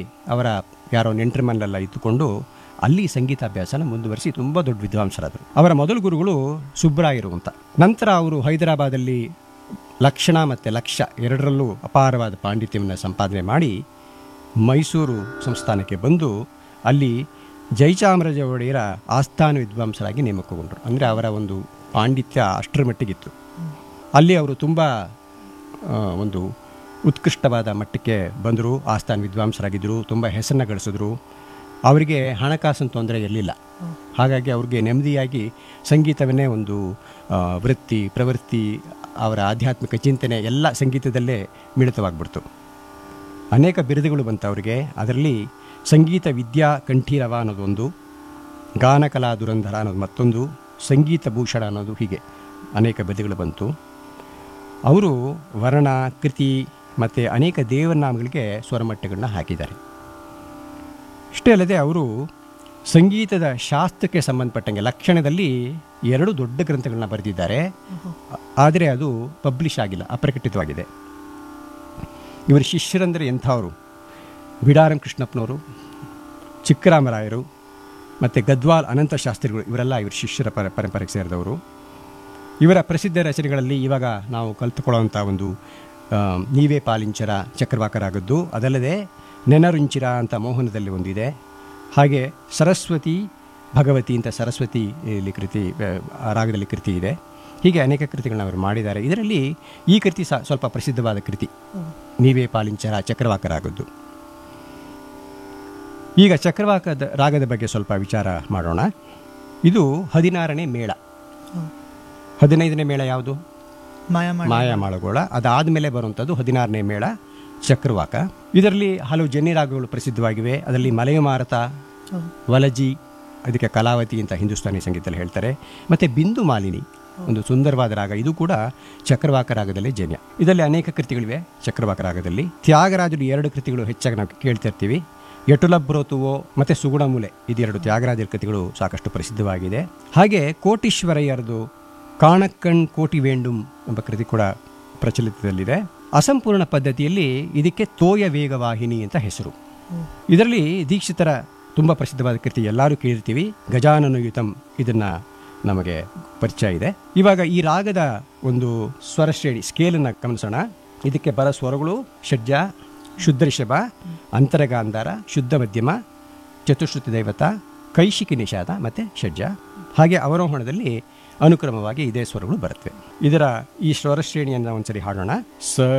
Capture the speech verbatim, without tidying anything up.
ಅವರ ಯಾರೋ ನೆಂಟರ ಮನೆಯಲ್ಲ ಇದ್ದುಕೊಂಡು ಅಲ್ಲಿ ಸಂಗೀತಾಭ್ಯಾಸನ ಮುಂದುವರಿಸಿ ತುಂಬ ದೊಡ್ಡ ವಿದ್ವಾಂಸರಾದರು. ಅವರ ಮೊದಲ ಗುರುಗಳು ಸುಬ್ರಾಯರು ಅಂತ. ನಂತರ ಅವರು ಹೈದರಾಬಾದಲ್ಲಿ ಲಕ್ಷಣ ಮತ್ತು ಲಕ್ಷ ಎರಡರಲ್ಲೂ ಅಪಾರವಾದ ಪಾಂಡಿತ್ಯವನ್ನು ಸಂಪಾದನೆ ಮಾಡಿ ಮೈಸೂರು ಸಂಸ್ಥಾನಕ್ಕೆ ಬಂದು ಅಲ್ಲಿ ಜಯಚಾಮರಾಜ ಒಡೆಯರ ಆಸ್ಥಾನ ವಿದ್ವಾಂಸರಾಗಿ ನೇಮಕಗೊಂಡರು. ಅಂದರೆ ಅವರ ಒಂದು ಪಾಂಡಿತ್ಯ ಅಷ್ಟರ ಮಟ್ಟಿಗಿತ್ತು. ಅಲ್ಲಿ ಅವರು ತುಂಬ ಒಂದು ಉತ್ಕೃಷ್ಟವಾದ ಮಟ್ಟಕ್ಕೆ ಬಂದರು, ಆಸ್ಥಾನ ವಿದ್ವಾಂಸರಾಗಿದ್ದರು, ತುಂಬ ಹೆಸರನ್ನ ಗಳಿಸಿದ್ರು. ಅವರಿಗೆ ಹಣಕಾಸಿನ ತೊಂದರೆ ಇರಲಿಲ್ಲ. ಹಾಗಾಗಿ ಅವ್ರಿಗೆ ನೆಮ್ಮದಿಯಾಗಿ ಸಂಗೀತವನ್ನೇ ಒಂದು ವೃತ್ತಿ ಪ್ರವೃತ್ತಿ, ಅವರ ಆಧ್ಯಾತ್ಮಿಕ ಚಿಂತನೆ ಎಲ್ಲ ಸಂಗೀತದಲ್ಲೇ ಮಿಳಿತವಾಗಿಬಿಡ್ತು. ಅನೇಕ ಬಿರುದುಗಳು ಬಂತು ಅವರಿಗೆ. ಅದರಲ್ಲಿ ಸಂಗೀತ ವಿದ್ಯಾ ಕಂಠೀರವ ಅನ್ನೋದೊಂದು, ಗಾನಕಲಾ ದುರಂಧರ ಅನ್ನೋದು ಮತ್ತೊಂದು, ಸಂಗೀತ ಭೂಷಣ ಅನ್ನೋದು, ಹೀಗೆ ಅನೇಕ ಬಿರುದುಗಳು ಬಂತು. ಅವರು ವರ್ಣ ಕೃತಿ ಮತ್ತು ಅನೇಕ ದೇವನಾಮಗಳಿಗೆ ಸ್ವರಮಟ್ಟಗಳನ್ನ ಹಾಕಿದ್ದಾರೆ. ಇಷ್ಟೇ ಅಲ್ಲದೆ ಅವರು ಸಂಗೀತದ ಶಾಸ್ತ್ರಕ್ಕೆ ಸಂಬಂಧಪಟ್ಟಂಗೆ ಲಕ್ಷಣದಲ್ಲಿ ಎರಡು ದೊಡ್ಡ ಗ್ರಂಥಗಳನ್ನ ಬರೆದಿದ್ದಾರೆ. ಆದರೆ ಅದು ಪಬ್ಲಿಷ್ ಆಗಿಲ್ಲ, ಅಪ್ರಕಟಿತವಾಗಿದೆ. ಇವರ ಶಿಷ್ಯರಂದರೆ ಎಂಥವರು? ಬಿಡಾರಂ ಕೃಷ್ಣಪ್ಪನವರು, ಚಿಕ್ಕರಾಮರಾಯರು ಮತ್ತು ಗದ್ವಾಲ್ ಅನಂತ ಶಾಸ್ತ್ರಿಗಳು, ಇವರೆಲ್ಲ ಇವರು ಶಿಷ್ಯರ ಪರ ಪರಂಪರೆಗೆ ಸೇರಿದವರು. ಇವರ ಪ್ರಸಿದ್ಧ ರಚನೆಗಳಲ್ಲಿ ಇವಾಗ ನಾವು ಕಲಿತುಕೊಳ್ಳುವಂಥ ಒಂದು ನೀವೇ ಪಾಲಿಂಚರ ಚಕ್ರವಾಕರಾಗದ್ದು, ಅದಲ್ಲದೆ ನೆನರುಂಚಿರ ಅಂತ ಮೋಹನದಲ್ಲಿ ಒಂದಿದೆ. ಹಾಗೆ ಸರಸ್ವತಿ ಭಗವತಿ ಅಂತ ಸರಸ್ವತಿ ಇಲ್ಲಿ ಕೃತಿ, ರಾಗದಲ್ಲಿ ಕೃತಿ ಇದೆ. ಹೀಗೆ ಅನೇಕ ಕೃತಿಗಳನ್ನ ಅವರು ಮಾಡಿದ್ದಾರೆ. ಇದರಲ್ಲಿ ಈ ಕೃತಿ ಸಹ ಸ್ವಲ್ಪ ಪ್ರಸಿದ್ಧವಾದ ಕೃತಿ, ನೀವೇ ಪಾಲಿಂಚರ ಚಕ್ರವಾಕರಾಗದ್ದು. ಈಗ ಚಕ್ರವಾಕದ ರಾಗದ ಬಗ್ಗೆ ಸ್ವಲ್ಪ ವಿಚಾರ ಮಾಡೋಣ. ಇದು ಹದಿನಾರನೇ ಮೇಳ. ಹದಿನೈದನೇ ಮೇಳ ಯಾವುದು? ಮಾಯಾಮಾಳಗೋಳ. ಅದಾದಮೇಲೆ ಬರುವಂಥದ್ದು ಹದಿನಾರನೇ ಮೇಳ ಚಕ್ರವಾಕ. ಇದರಲ್ಲಿ ಹಲವು ಜನ್ಯ ರಾಗಗಳು ಪ್ರಸಿದ್ಧವಾಗಿವೆ. ಅದರಲ್ಲಿ ಮಲಯಮಾರತ, ವಲಜಿ, ಅದಕ್ಕೆ ಕಲಾವತಿ ಅಂತ ಹಿಂದೂಸ್ತಾನಿ ಸಂಗೀತದಲ್ಲಿ ಹೇಳ್ತಾರೆ, ಮತ್ತು ಬಿಂದು ಮಾಲಿನಿ ಒಂದು ಸುಂದರವಾದ ರಾಗ, ಇದು ಕೂಡ ಚಕ್ರವಾಕ ರಾಗದಲ್ಲಿ ಜನ್ಯ. ಇದರಲ್ಲಿ ಅನೇಕ ಕೃತಿಗಳಿವೆ ಚಕ್ರವಾಕ ರಾಗದಲ್ಲಿ. ತ್ಯಾಗರಾಜರು ಎರಡು ಕೃತಿಗಳು ಹೆಚ್ಚಾಗಿ ನಾವು ಕೇಳ್ತಿರ್ತೀವಿ, ಯಟುಲಬ್ರೋತುವೋ ಮತ್ತು ಸುಗುಣಮೂಲೆ, ಇದೆರಡು ತ್ಯಾಗರಾಜರ ಕೃತಿಗಳು ಸಾಕಷ್ಟು ಪ್ರಸಿದ್ಧವಾಗಿದೆ. ಹಾಗೆ ಕೋಟೀಶ್ವರಯ್ಯರದು ಕಾಣಕ್ಕಣ್ ಕೋಟಿ ವೇಂಡುಂ ಎಂಬ ಕೃತಿ ಕೂಡ ಪ್ರಚಲಿತದಲ್ಲಿದೆ. ಅಸಂಪೂರ್ಣ ಪದ್ಧತಿಯಲ್ಲಿ ಇದಕ್ಕೆ ತೋಯ ವೇಗವಾಹಿನಿ ಅಂತ ಹೆಸರು. ಇದರಲ್ಲಿ ದೀಕ್ಷಿತರ ತುಂಬ ಪ್ರಸಿದ್ಧವಾದ ಕೃತಿ ಎಲ್ಲರೂ ಕೇಳಿರ್ತೀವಿ, ಗಜಾನನಯುತಂ, ಇದನ್ನು ನಮಗೆ ಪರಿಚಯ ಇದೆ. ಇವಾಗ ಈ ರಾಗದ ಒಂದು ಸ್ವರಶ್ರೇಣಿ ಸ್ಕೇಲನ್ನು ಗಮನಿಸೋಣ. ಇದಕ್ಕೆ ಬರೋ ಸ್ವರಗಳು ಷಡ್ಜ, ಶುದ್ಧ ರಿಷಭ, ಅಂತರಗಾಂಧಾರ, ಶುದ್ಧ ಮಧ್ಯಮ, ಚತುಶ್ರುತಿ ದೈವತ, ಕೈಶಿಕಿ ನಿಷಾದ ಮತ್ತು ಷಡ್ಜ. ಹಾಗೆ ಅವರೋಹಣದಲ್ಲಿ ಅನುಕ್ರಮವಾಗಿ ಇದೇ ಸ್ವರಗಳು ಬರುತ್ತವೆ. ಇದರ ಈ ಸ್ವರಶ್ರೇಣಿಯನ್ನು ಒಂದ್ಸರಿ ಹಾಡೋಣ. ಸ